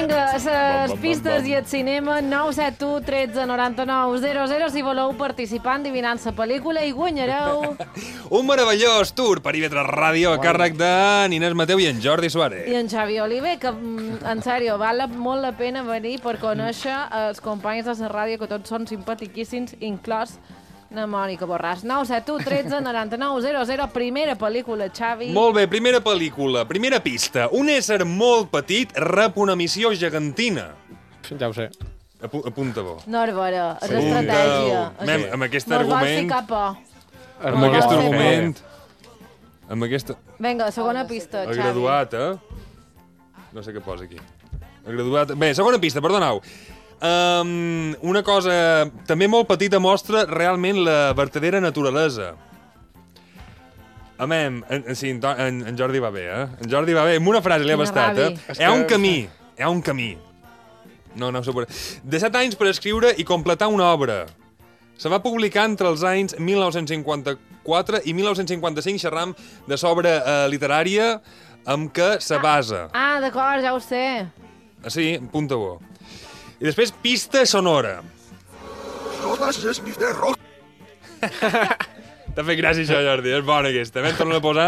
Vinga, les pistes i el cinema, 971 13 99 00, si voleu participar endivinant la pel·lícula i guanyareu. Un meravellós tour per IB3 Ràdio a càrrec de Inés Mateu i en Jordi Suárez. I en Xavi Oliver, que, en sèrio, val molt la pena venir per conèixer els companys de la ràdio, que tots són simpatiquíssims, inclòs la Mònica Borràs. 971 13 99 00, primera pel·lícula, Xavi. Molt bé, primera pel·lícula, primera pista. Un ésser molt petit rep una missió gegantina. Ja ho sé. Apunta-ho. No és vera, és estratègia. Mem, amb aquest No es argument... vols ficar por. Amb aquest argument... Amb aquesta... Vinga, segona pista, El Xavi. graduat, No sé què posa aquí. El graduat... Bé, segona pista, perdoneu. Una cosa també molt petita mostra realment la vertadera naturalesa. Amem, sí, en Jordi va bé, En Jordi va bé, amb una frase li ha bastat, Hi ha un camí. No ho sé. De 7 anys per escriure i completar una obra. Se va publicar entre els anys 1954 i 1955, xerram de l'obra literària amb què se basa. Ah, d'acord, ja ho sé. Sí, apunta-ho. I després, pista sonora. Rodas es mi derrota. T'ha fet gràcia això, Jordi, és bona aquesta. Vam tornar a posar.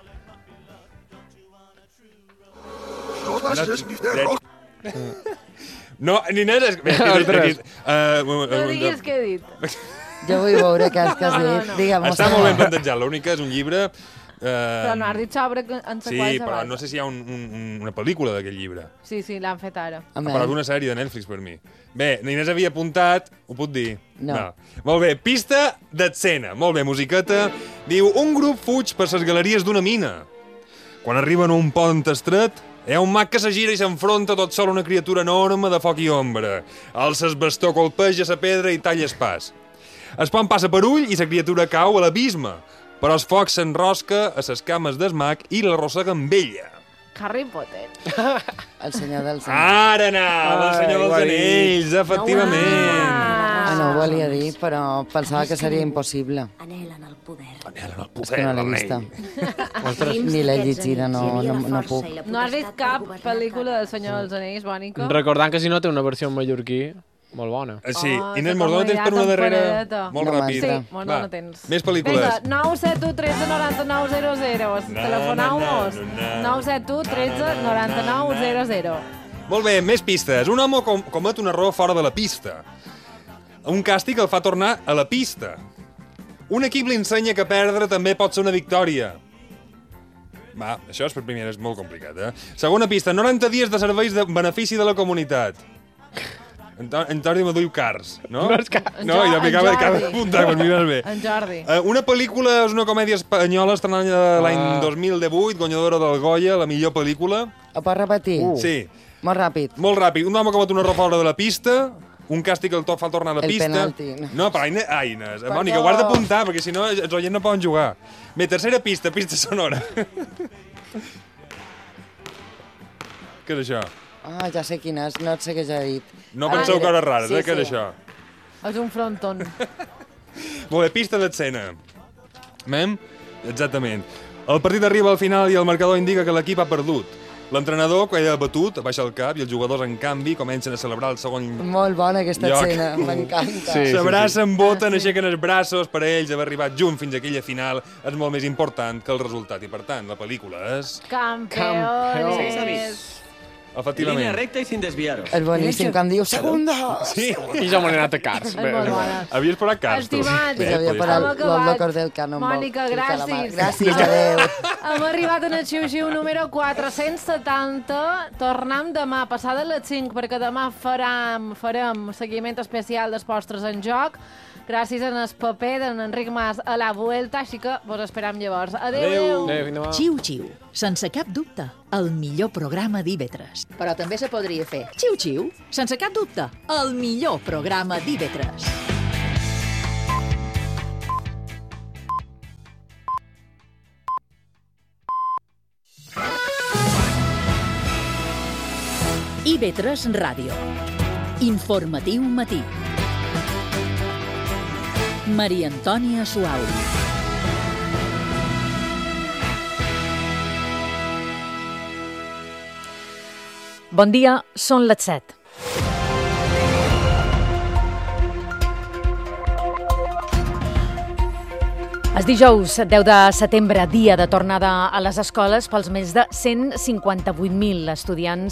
Rodas es mi derrota. No, ni nada... No diguis què he dit. Jo vull veure què has dit. No. Digue'm, Està molt ben plantejat. L'únic que és un llibre... Però no has dit sobre en la Sí, qual se però basa. no sé si hi ha una pel·lícula d'aquest llibre. Sí, l'han fet ara. Ha parlat d'una sèrie de Netflix per mi. Bé, Inés havia apuntat... Ho puc dir? No. Molt bé, pista d'escena. Molt bé, musiqueta. Diu, un grup fuig per les galeries d'una mina. Quan arriben a un pont estret, hi ha un mag que se gira i s'enfronta tot sol a una criatura enorme de foc i ombra. Alça el bastó, colpeja la pedra i talla el pas. El pont passa per ull i la criatura cau a l'abisme, però el foc s'enrosca a les cames del mag i l'arrossega amb ella. Harry Potter. El senyor dels anells. Ara anava, el senyor dels anells, efectivament. No ho volia dir, però pensava que seria impossible. Anhelen el poder. Anhelen el És que no l'he vista. Ni l'he llegida, no puc. No has vist cap pel·lícula del Senyor dels Anells, Bònica? Recordant que si no té una versió en mallorquí molt bona. Sí, Oh, Inés, se mos dona temps per una darrera... temporadeta. Molt No ràpid. Sí, m'entra. molt Va, no tens. més pel·lícules. Vinga, 971 13 99 00. Telefoneu-nos. 971 13 99 00. Molt bé, més pistes. Un home comet un error fora de la pista. Un càstig el fa tornar a la pista. Un equip li ensenya que perdre també pot ser una victòria. Va, això és per primera, és molt complicat, Segona pista, 90 dies de serveis de benefici de la comunitat. En Jordi me duiu cars, no? No és car. No, i de acaba d'apuntar, per mi vas bé. En Jordi. Una pel·lícula és una comèdia espanyola estrenada l'any 2018, guanyadora del Goya, la millor pel·lícula. Ho pots repetir? Sí. Molt ràpid. Molt ràpid. Un home comet un error fora de la pista, un càstig el fa tornar a la El pista. penalti. No, però Aines, Mònica, ho has d'apuntar, perquè si no els oients no poden jugar. Bé, tercera pista, pista sonora. Què és això? Ah, ja sé quina és, no sé què ja he dit. No penseu coses rares, Sí, Què és sí. això? És un fronton. Molt bé, pista d'escena. Mem? Exactament. El partit arriba al final i el marcador indica que l'equip ha perdut. L'entrenador queda abatut, baixa el cap i els jugadors, en canvi, comencen a celebrar el segon Molt bona aquesta lloc. escena, m'encanta. Sí. S'abracen, voten, aixequen els braços. Per a ells, haver arribat junts fins a aquella final és molt més important que el resultat. I, per tant, la pel·lícula és... Campeones. Efectivament. Línea recta y sin desviaros. És boníssim quan diu segunda. Sí. I ja m'ho he anat a cars. És molt bona. Havies parat cars, tu. Estimats, Pues havia parat hem acabat. l'Oldo Cordel Cannonball. Mònica, El calamar. gràcies. Gràcies, adeu. Hem arribat en el xiu-xiu número 470. Tornem demà, passada les 5, perquè demà farem seguiment especial dels postres en joc. Gràcies en el paper d'en Enric Mas a la vuelta, així que vos esperam llavors. Adéu. Adéu, fins demà. Xiu-xiu, sense cap dubte, el millor programa d'IV3. Però també se podria fer xiu-xiu, sense cap dubte, el millor programa d'IV3. IV3 Ràdio. Informatiu matí. Maria Antònia Suau. Bon dia, són les 7. És dijous 10 de setembre, dia de tornada a les escoles pels més de 158.000 estudiants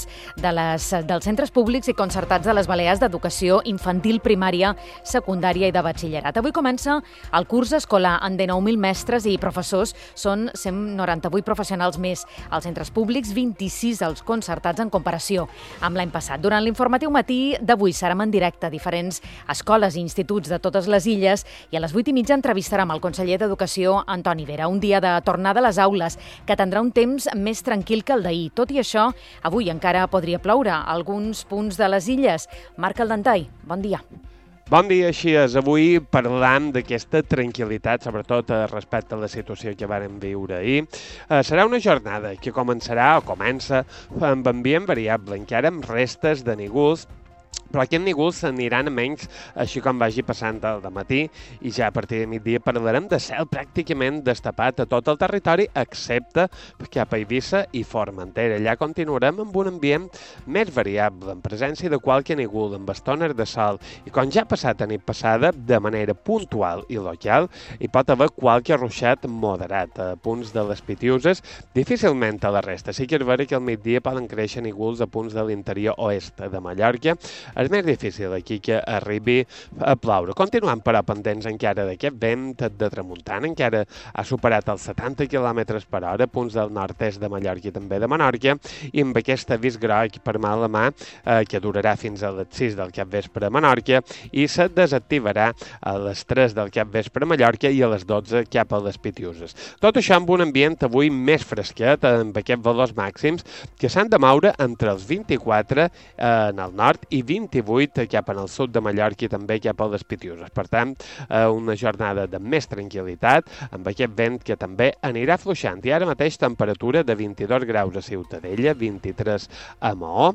dels centres públics i concertats de les Balears d'educació infantil, primària, secundària i de batxillerat. Avui comença el curs escolar en de 9.000 mestres i professors. Són 198 professionals més als centres públics, 26 als concertats en comparació amb l'any passat. Durant l'informatiu matí d'avui serem en directe a diferents escoles i instituts de totes les illes i a les 8:30 entrevistarem el conseller d'Educació, Antoni Vera. Un dia de tornada a les aules que tindrà un temps més tranquil que el d'ahir. Tot i això, avui encara podria ploure a alguns punts de les illes. Marc Aldentai, bon dia. Bon dia, així és. Avui parlam d'aquesta tranquil·litat, sobretot respecte a la situació que vàrem viure ahir. Serà una jornada que comença amb ambient variable, encara amb restes de nígols, però aquests nígols s'aniran a menys així com vagi passant el dematí i ja a partir de migdia parlarem de cel pràcticament destapat a tot el territori excepte cap a Eivissa i Formentera. Allà continuarem amb un ambient més variable, en presència de qualque nígol, amb estones de sol i com ja ha passat a nit passada, de manera puntual i local, hi pot haver qualque ruixat moderat a punts de les Pitiuses, difícilment a la resta. Sí que és vera que al migdia poden créixer nígols a punts de l'interior oest de Mallorca. És més difícil aquí que arribi a ploure. Continuant, però, pendents encara d'aquest vent de tramuntana, encara ha superat els 70 km per hora, punts del nord-est de Mallorca i també de Menorca, i amb aquest avís groc per mala mà, que durarà fins a les 6 del capvespre a Menorca, i se desactivarà a les 3 del capvespre a Mallorca i a les 12 cap a les Pitiuses. Tot això amb un ambient avui més fresquet, amb aquests valors màxims, que s'han de moure entre els 24 en el nord i 28 cap en el sud de Mallorca i també cap a les Pitiuses. Per tant, una jornada de més tranquil·litat, amb aquest vent que també anirà afluixant. I ara mateix temperatura de 22 graus a Ciutadella, 23 a Maó,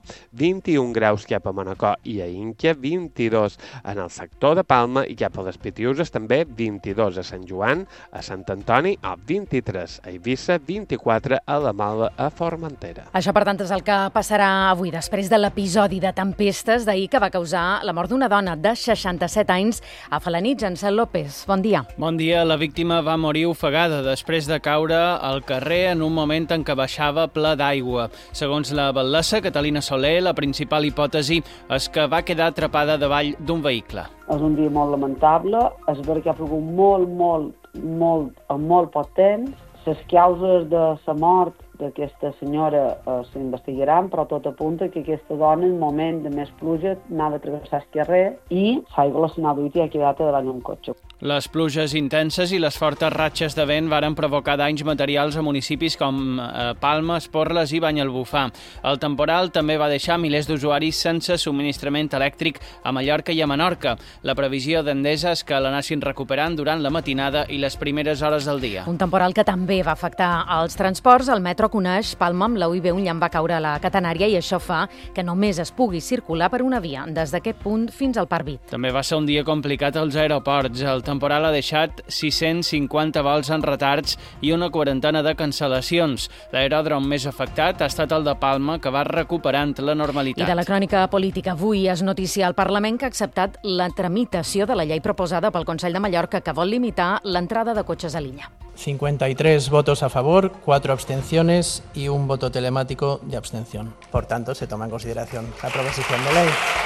21 graus cap a Manacor i a Inca, 22 en el sector de Palma i cap a les Pitiuses, també 22 a Sant Joan, a Sant Antoni, o 23 a Eivissa, 24 a la Mola, a Formentera. Això, per tant, és el que passarà avui, després de l'episodi de tempestes d'ahir que va causar la mort d'una dona de 67 anys a Felanitx. Ansel López, bon dia. Bon dia. La víctima va morir ofegada després de caure al carrer en un moment en què baixava ple d'aigua. Segons la batllessa Catalina Soler, la principal hipòtesi és que va quedar atrapada davall d'un vehicle. És un dia molt lamentable, és veritat que ha plogut molt poc temps. Les causes de la mort d'aquesta senyora s'investigaran, però tot apunta que aquesta dona, en un moment de més pluja, anava a travessar el carrer i l'aigua la s'anava duit i ha quedat davant un cotxe. Les pluges intenses i les fortes ratxes de vent varen provocar danys materials a municipis com Palma, Esporles i Banyalbufar. El temporal també va deixar milers d'usuaris sense subministrament elèctric a Mallorca i a Menorca. La previsió d'Endesa és que l'anessin recuperant durant la matinada i les primeres hores del dia. Un temporal que també va afectar els transports. El metro coneix Palma amb la UIB, un llamp va caure a la catenària i això fa que només es pugui circular per una via des d'aquest punt fins al Parvit. També va ser un dia complicat als aeroports. El temporal ha deixat 650 vols en retards i una quarantena de cancel·lacions. L'aeròdrom més afectat ha estat el de Palma, que va recuperant la normalitat. I de la crònica política, avui es noticia al Parlament que ha acceptat la tramitació de la llei proposada pel Consell de Mallorca que vol limitar l'entrada de cotxes a l'illa. 53 votos a favor, 4 abstenciones y un voto telemático de abstención. Por tanto, se toma en consideración la proposición de ley.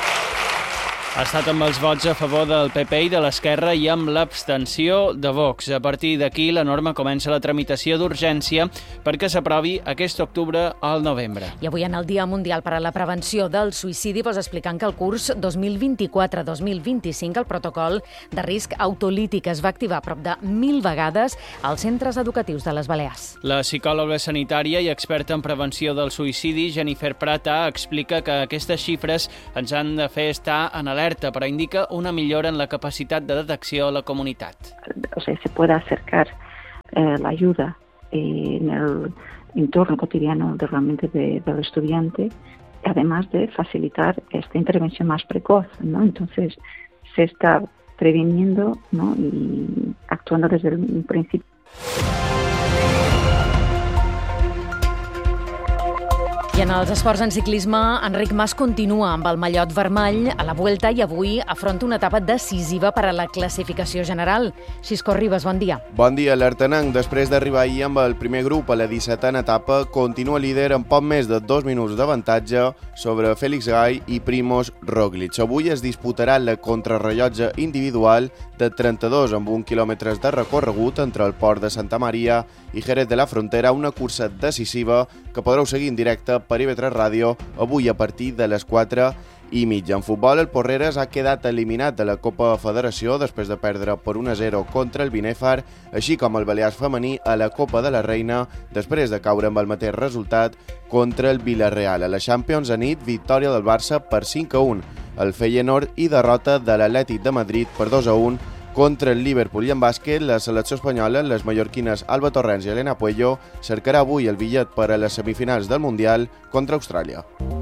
Ha estat amb els vots a favor del PP i de l'Esquerra i amb l'abstenció de Vox. A partir d'aquí, la norma comença la tramitació d'urgència perquè s'aprovi aquest octubre al novembre. I avui, en el Dia Mundial per a la Prevenció del Suïcidi, explicant que el curs 2024-2025 el protocol de risc autolític es va activar prop de 1.000 vegades als centres educatius de les Balears. La psicòloga sanitària i experta en prevenció del suïcidi, Jennifer Prata, explica que aquestes xifres ens han de fer estar en alerta, però indica una millora en la capacitat de detecció a la comunitat. O sea, se puede acercar la ayuda en el entorno cotidiano realmente del estudiante, además de facilitar esta intervención más precoz, ¿no? Entonces, se está previniendo, ¿no? Y actuando desde el principio. I en els esports en ciclisme, Enric Mas continua amb el mallot vermell a la Vuelta i avui afronta una etapa decisiva per a la classificació general. Xisco Ribas, bon dia. Bon dia, l'Artenenc, després d'arribar ahir amb el primer grup a la 17a etapa, continua líder amb poc més de 2 minuts d'avantatge sobre Félix Gay i Primož Roglič. Avui es disputarà la contrarrellotge individual de 32 amb 1 quilòmetres de recorregut entre el port de Santa Maria i Jerez de la Frontera, una cursa decisiva que podreu seguir en directe per IB3 Ràdio avui a partir de les 4:30. En futbol, el Porreres ha quedat eliminat de la Copa Federació després de perdre per 1-0 contra el Binèfar, així com el Balears femení a la Copa de la Reina després de caure amb el mateix resultat contra el Villarreal. A la Champions a nit, victòria del Barça per 5-1, el Feyenoord i derrota de l'Atlètic de Madrid per 2-1 contra el Liverpool. I en bàsquet, la selecció espanyola, les mallorquines Alba Torrents i Elena Puello, cercarà avui el bitllet per a les semifinals del Mundial contra Austràlia.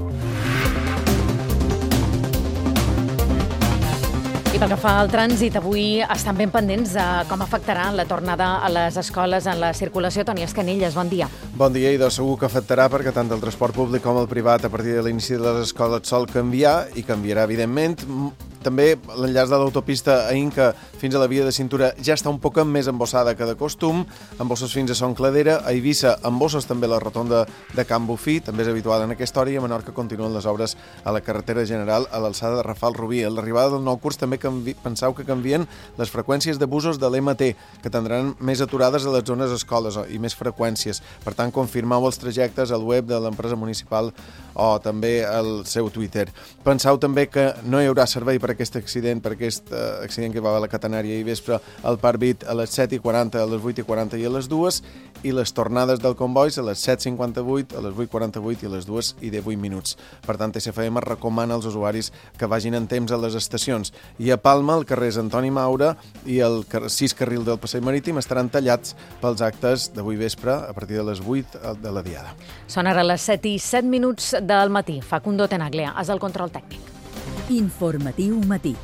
I pel que fa al trànsit, avui estan ben pendents de com afectarà la tornada a les escoles en la circulació. Toni Escanilles, bon dia. Bon dia, i segur que afectarà perquè tant el transport públic com el privat a partir de l'inici de les escoles sol canviar i canviarà, evidentment. També l'enllaç de l'autopista a Inca fins a la via de cintura ja està un poc més embossada que de costum, embossos fins a Son Cladera, a Eivissa embossos també la rotonda de Can Bufí, també és habitual en aquesta hora, i a Menorca continuen les obres a la carretera general a l'alçada de Rafal Rubí. A l'arribada del nou curs també penseu que canvien les freqüències de busos de l'MT, que tindran més aturades a les zones escoles i més freqüències. Per tant, confirmeu els trajectes al web de l'empresa municipal o també al seu Twitter. Penseu també que no hi haurà servei per aquest accident que hi va haver a la Catenària i vespre al Parvit a les 7:40, a les 8:40 i a les 2, i les tornades del convois a les 7:58, a les 8:48 i a les 2:18. Per tant, TCFM recomana als usuaris que vagin en temps a les estacions. I a Palma, el carrer Antoni Maura i el 6 carril del Passeig Marítim estaran tallats pels actes d'avui vespre a partir de les 8 de la diada. Són ara les 7:07 del matí. Facundo Tenaglia és el control tècnic. Informatiu matí.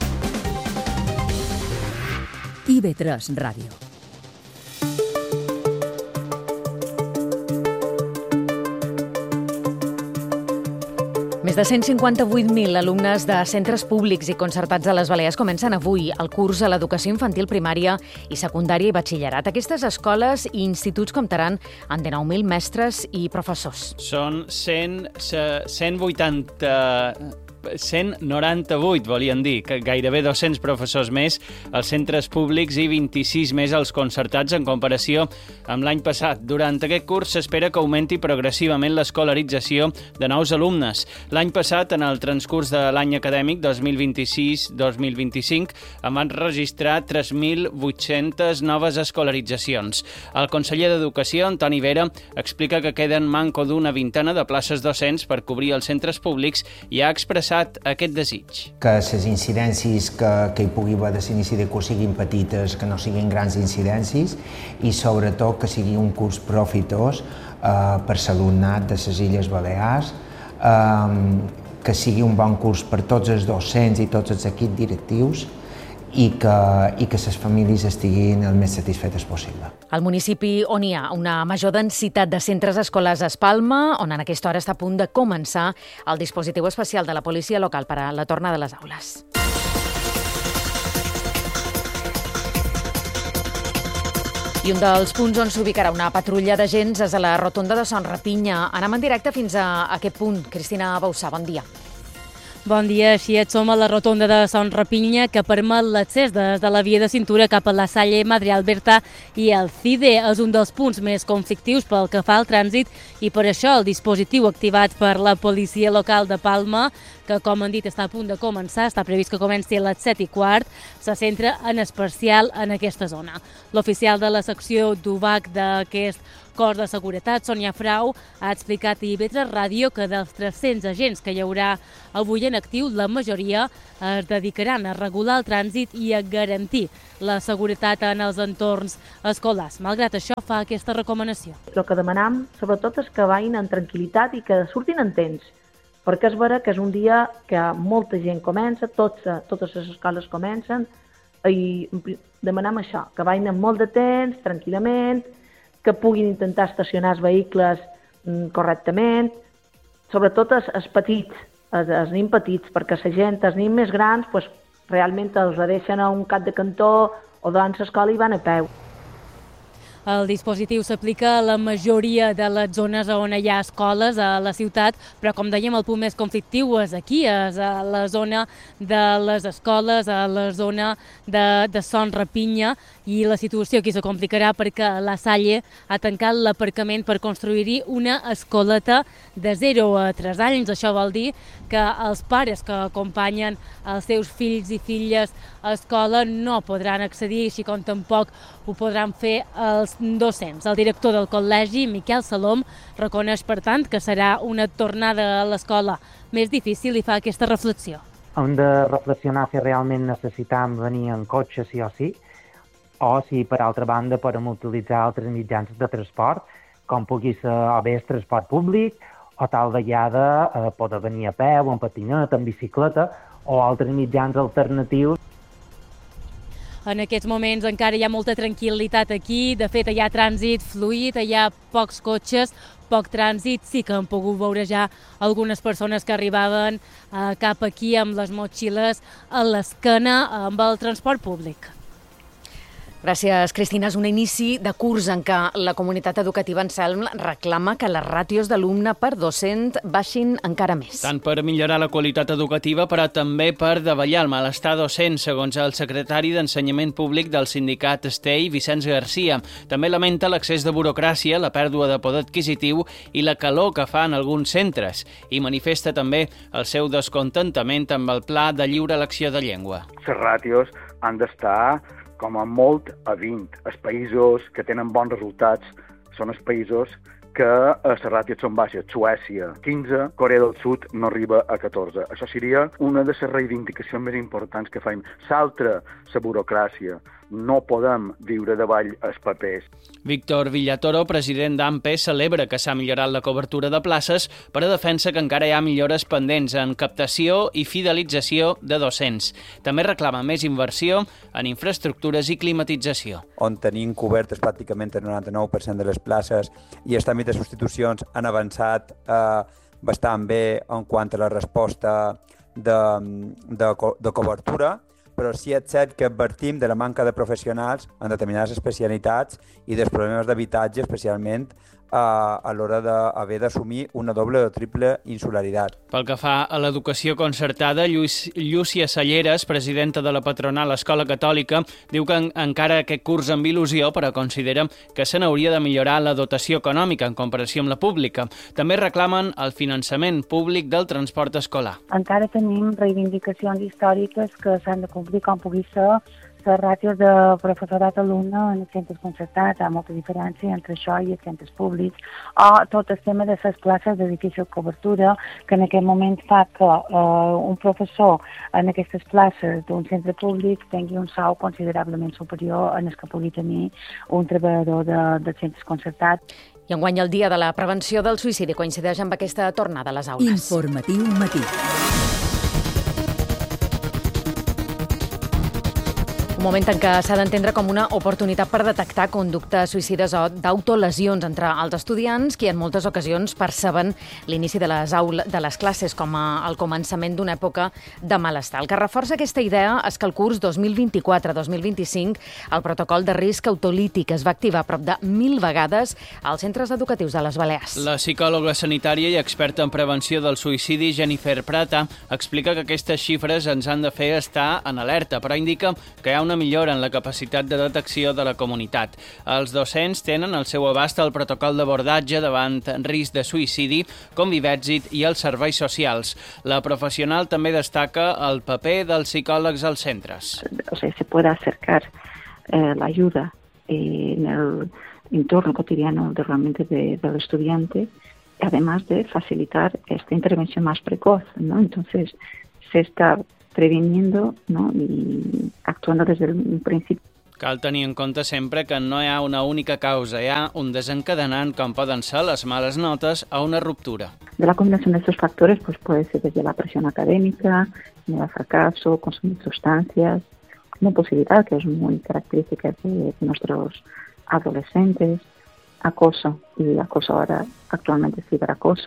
IB3 Ràdio. Més de 158.000 alumnes de centres públics i concertats a les Balears comencen avui el curs a l'educació infantil primària i secundària i batxillerat. Aquestes escoles i instituts comptaran amb 19.000 mestres i professors. Són 198, volien dir, que gairebé 200 professors més als centres públics i 26 més als concertats en comparació amb l'any passat. Durant aquest curs s'espera que augmenti progressivament l'escolarització de nous alumnes. L'any passat, en el transcurs de l'any acadèmic 2026-2025, en van registrar 3.800 noves escolaritzacions. El conseller d'Educació, Antoni Vera, explica que queden manco d'una vintena de places docents per cobrir els centres públics i ha expressat aquest desig. Que les incidències que hi pugui haver de l'inici de curs siguin petites, que no siguin grans incidències i sobretot que sigui un curs profitós per l'alumnat de les Illes Balears, que sigui un bon curs per tots els docents i tots els equips directius i que les famílies estiguin el més satisfetes possible. Al municipi on hi ha una major densitat de centres escolars és Palma, on en aquesta hora està a punt de començar el dispositiu especial de la policia local per a la tornada a les aules. I un dels punts on s'ubicarà una patrulla d'agents és a la rotonda de Son Rapinya. Anem en directe fins a aquest punt. Cristina Bausà, bon dia. Bon dia, així som a la rotonda de Son Rapinya, que permet l'accés des de la via de cintura cap a la Salle, Madre Alberta i el CIDE. És un dels punts més conflictius pel que fa al trànsit i per això el dispositiu activat per la policia local de Palma, que com han dit està a punt de començar, està previst que comenci a les 7:15, se centra en especial en aquesta zona. L'oficial de la secció d'UBAC d'aquest cos de seguretat, Sònia Frau, ha explicat a IB3 Ràdio que dels 300 agents que hi haurà avui en actiu, la majoria es dedicaran a regular el trànsit i a garantir la seguretat en els entorns escolars. Malgrat això, fa aquesta recomanació. El que demanam, sobretot, és que vagin en tranquil·litat i que surtin en temps, perquè és vera que és un dia que molta gent comença, totes les escoles comencen, i demanem això, que vagin amb molt de temps, tranquil·lament, que puguin intentar estacionar els vehicles correctament, sobretot els petits, els nens petits, perquè la gent, els nens més grans, pues, realment els deixen a un cap de cantó o davant l'escola i van a peu. El dispositiu s'aplica a la majoria de les zones on hi ha escoles a la ciutat, però com dèiem, el punt més conflictiu és aquí, és a la zona de les escoles, a la zona de Son Rapinya, i la situació aquí se complicarà perquè la Salle ha tancat l'aparcament per construir-hi una escoleta de 0 a 3 anys. Això vol dir que els pares que acompanyen els seus fills i filles a escola no podran accedir, així com tampoc ho podran fer els docents. El director del col·legi, Miquel Salom, reconeix, per tant, que serà una tornada a l'escola més difícil i fa aquesta reflexió. Hem de reflexionar si realment necessitam venir en cotxe sí o sí, o si, per altra banda, podem utilitzar altres mitjans de transport, com pugui ser o bé el transport públic, o tal vegada poder venir a peu, en patinet, en bicicleta, o altres mitjans alternatius. En aquests moments encara hi ha molta tranquil·litat aquí, de fet hi ha trànsit fluid, hi ha pocs cotxes, poc trànsit, sí que han pogut veure ja algunes persones que arribaven cap aquí amb les motxilles a l'esquena amb el transport públic. Gràcies, Cristina. És un inici de curs en què la comunitat educativa Anselm reclama que les ràtios d'alumne per docent baixin encara més. Tant per millorar la qualitat educativa, però també per davallar el malestar docent, segons el secretari d'Ensenyament Públic del sindicat STEI, Vicenç Garcia. També lamenta l'excés de burocràcia, la pèrdua de poder adquisitiu i la calor que fa en alguns centres. I manifesta també el seu descontentament amb el pla de lliure elecció de llengua. Les ràtios han d'estar com a molt a 20. Els països que tenen bons resultats són els països que les ràtios són baixes. Suècia, 15, Corea del Sud no arriba a 14. Això seria una de les reivindicacions més importants que fem. S'altra la burocràcia. No podem viure davall els papers. Víctor Villatoro, president d'AMPE, celebra que s'ha millorat la cobertura de places, però defensa que encara hi ha millores pendents en captació i fidelització de docents. També reclama més inversió en infraestructures i climatització. On tenim cobertes pràcticament el 99% de les places i els tràmits de substitucions han avançat bastant bé en quant a la resposta de cobertura, però sí és cert que advertim de la manca de professionals en determinades especialitats i dels problemes d'habitatge, especialment a l'hora d'haver d'assumir una doble o triple insularitat. Pel que fa a l'educació concertada, Llúcia Salleres, presidenta de la patronal Escola Catòlica, diu que encara aquest curs amb il·lusió, però considera que se n'hauria de millorar la dotació econòmica en comparació amb la pública. També reclamen el finançament públic del transport escolar. Encara tenim reivindicacions històriques que s'han de complir com pugui ser les ràtios de professorat-alumne en els centres concertats. Hi ha molta diferència entre això i els centres públics. O tot el tema de les places de difícil cobertura, que en aquest moment fa que un professor en aquestes places d'un centre públic tingui un sou considerablement superior en el que pugui tenir un treballador dels centres concertats. I enguany el Dia de la Prevenció del Suïcidi coincideix amb aquesta tornada a les aules. Informatiu matí. Un moment en què s'ha d'entendre com una oportunitat per detectar conductes suïcides o d'autolesions entre els estudiants que en moltes ocasions perceben l'inici de les classes com el començament d'una època de malestar. El que reforça aquesta idea és que el curs 2024-2025 el protocol de risc autolític es va activar prop de 1.000 vegades als centres educatius de les Balears. La psicòloga sanitària i experta en prevenció del suïcidi, Jennifer Prata, explica que aquestes xifres ens han de fer estar en alerta, però indica que hi ha una millora en la capacitat de detecció de la comunitat. Els docents tenen al seu abast el protocol d'abordatge davant risc de suïcidi, com Vivèxit i els serveis socials. La professional també destaca el paper dels psicòlegs als centres. Se puede acercar la ayuda en el entorno cotidiano realmente del estudiante, además de facilitar esta intervención más precoz, ¿no? Entonces, se está previniendo, ¿no? Y actuando desde el principio. Cal tenir en compte sempre que no hi ha una única causa, hi ha un desencadenant com poden ser les males notes o una ruptura. De la combinación de estos factores pues puede ser desde la presión académica, el fracaso, consumir sustancias, impulsividad, que es muy característica de nuestros adolescentes, acoso, y acoso ahora actualmente es ciberacoso,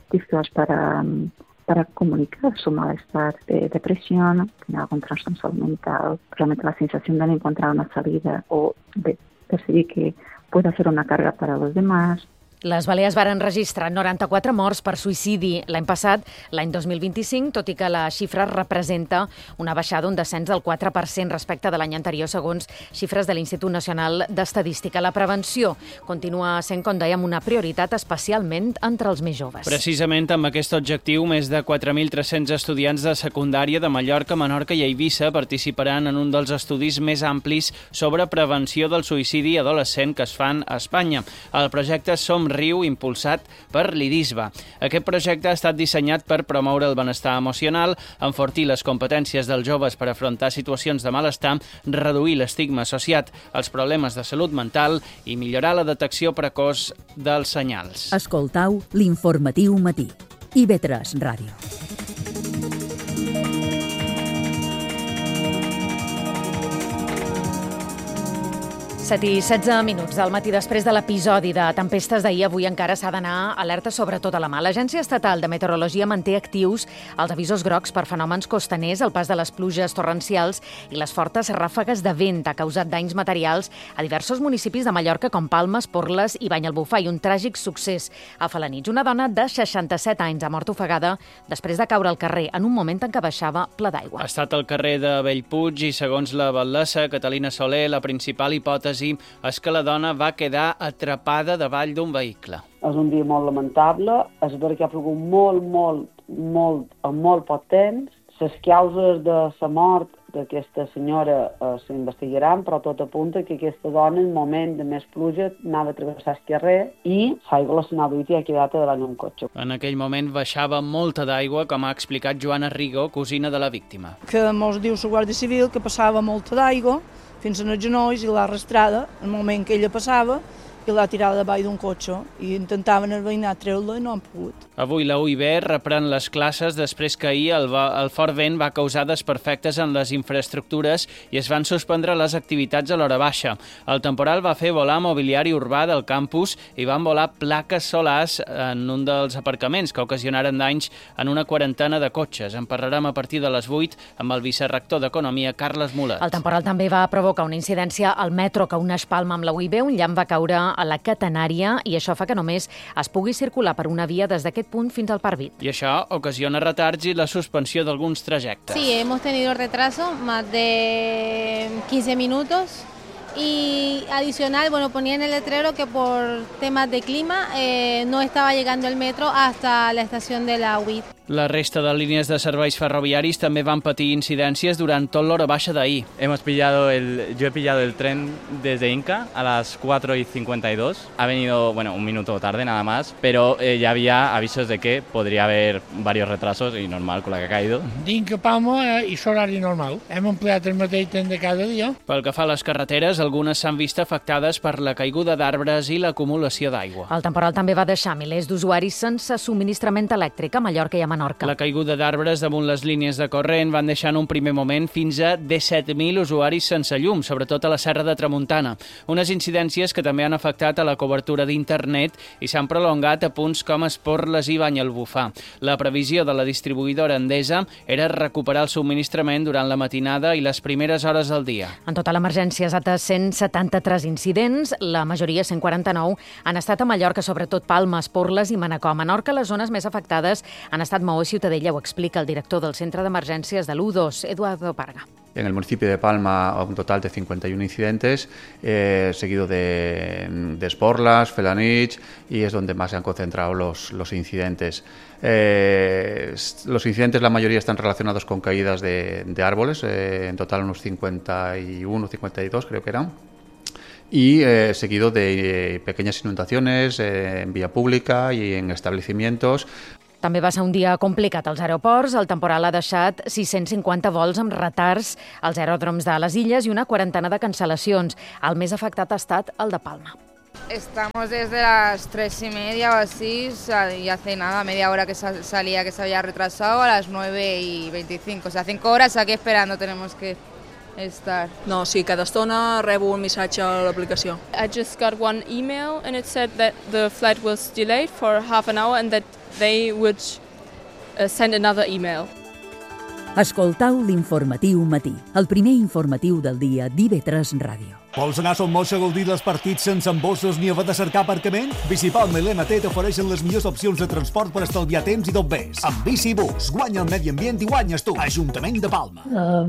dispositivos para comunicar su malestar de depresión, tener algún trastorno de salud mental, realmente la sensación de no encontrar una salida o de percibir que puede hacer una carga para los demás. Les Balears varen registrar 94 morts per suïcidi l'any passat, l'any 2025, tot i que la xifra representa una baixada, un descens del 4% respecte de l'any anterior, segons xifres de l'Institut Nacional d'Estadística. La prevenció continua sent, com dèiem, una prioritat, especialment entre els més joves. Precisament amb aquest objectiu, més de 4.300 estudiants de secundària de Mallorca, Menorca i Eivissa participaran en un dels estudis més amplis sobre prevenció del suïcidi adolescent que es fan a Espanya. El projecte Som Riu, impulsat per l'IDISBA. Aquest projecte ha estat dissenyat per promoure el benestar emocional, enfortir les competències dels joves per afrontar situacions de malestar, reduir l'estigma associat als problemes de salut mental i millorar la detecció precoç dels senyals. Escoltau l'informatiu matí. IB3 Ràdio. 7 i 16 minuts del matí després de l'episodi de tempestes d'ahir. Avui encara s'ha d'anar alerta sobre tota la mà. L'Agència Estatal de Meteorologia manté actius els avisos grocs per fenòmens costaners, el pas de les pluges torrencials i les fortes ràfegues de vent. Ha causat danys materials a diversos municipis de Mallorca com Palma, Esporles i Banyalbufar, i un tràgic succés a Felanitx. Una dona de 67 anys ha mort ofegada després de caure al carrer en un moment en què baixava ple d'aigua. Ha estat al carrer de Bellpuig i, segons la batlessa Catalina Soler, la principal hipòtesi és que la dona va quedar atrapada davall d'un vehicle. És un dia molt lamentable, és veritat que ha plogut molt poc temps. Les causes de la mort d'aquesta senyora s'investigaran, però tot apunta que aquesta dona, en el moment de més pluja, anava a travessar el carrer i l'aigua la s'anava i ha quedat davant un cotxe. En aquell moment baixava molta d'aigua, com ha explicat Joana Rigo, cosina de la víctima. Que mos diu la Guàrdia Civil que passava molta d'aigua fins als genolls i l'ha arrastrada en el moment que ella passava i l'ha tirada davall d'un cotxe i intentaven el veïnat treure-la i no han pogut. Avui la UIB reprèn les classes després que ahir el fort vent va causar desperfectes en les infraestructures i es van suspendre les activitats a l'hora baixa. El temporal va fer volar mobiliari urbà del campus i van volar plaques solars en un dels aparcaments que ocasionaren danys en una quarantena de cotxes. En parlarem a partir de les 8 amb el vicerector d'Economia, Carles Mulet. El temporal també va provocar una incidència al metro que uneix Palma amb la UIB. Un llamp va caure a la catenària i això fa que només es pugui circular per una via des d'aquest punt fins al Parvit. I això ocasiona retards i la suspensió d'alguns trajectes. Sí, hemos tenido retraso, más de 15 minutos. Y adicional, ponían el letrero que por temas de clima no estaba llegando el metro hasta la estación de la UIT. La resta de línies de serveis ferroviaris també van patir incidències durant tot l'hora baixa d'ahir. Yo he pillado el tren desde Inca a las 4:52. Ha venido, un minuto tarde nada más, pero ya había avisos de que podría haber varios retrasos y normal con la que ha caído. D'Inca a Palma és horari normal. Hem empleat el mateix tren de cada dia. Pel que fa a les carreteres, algunes s'han vist afectades per la caiguda d'arbres i l'acumulació d'aigua. El temporal també va deixar milers d'usuaris sense subministrament elèctric a Mallorca i a Menorca. La caiguda d'arbres damunt les línies de corrent van deixar en un primer moment fins a 17.000 usuaris sense llum, sobretot a la Serra de Tramuntana. Unes incidències que també han afectat a la cobertura d'internet i s'han prolongat a punts com Esporles i Banyalbufar. La previsió de la distribuïdora Endesa era recuperar el subministrament durant la matinada i les primeres hores del dia. En total l'emergència ha estat 173 incidents, la majoria, 149, han estat a Mallorca, sobretot Palma, Esporles i Manacor. A Menorca, les zones més afectades han estat Maó i Ciutadella, ho explica el director del Centre d'Emergències de l'U2, Eduardo Parga. En el municipio de Palma, un total de 51 incidentes, seguido de Esporlas, Felanitx, y es donde más se han concentrado los incidentes. Los incidentes, la mayoría están relacionados con caídas de árboles, en total unos 51, 52 creo que eran. Y seguido de pequeñas inundaciones en vía pública y en establecimientos. També va ser un dia complicat als aeroports. El temporal ha deixat 650 vols amb retards als aeròdroms de les illes i una quarantena de cancel·lacions. El més afectat ha estat el de Palma. Estamos desde las 3:30 o así, y hace nada, media hora que salía que se había retrasado, a las 9:25. O sea, 5 horas aquí esperando tenemos que estar. No, sí, cada estona rebo un missatge a l'aplicació. I just got one email and it said that the flight was delayed for half an hour and that they would send another email. Escoltau l'Informatiu Matí, el primer informatiu del dia d'IV3 Ràdio. Vols anar a Son Moix a gaudir dels partits sense embossos ni haver de cercar aparcament? Bicipalma i l'MT t'ofereixen les millors opcions de transport per estalviar temps i tot més. Amb Bicibus, guanya el medi ambient i guanyes tu. Ajuntament de Palma.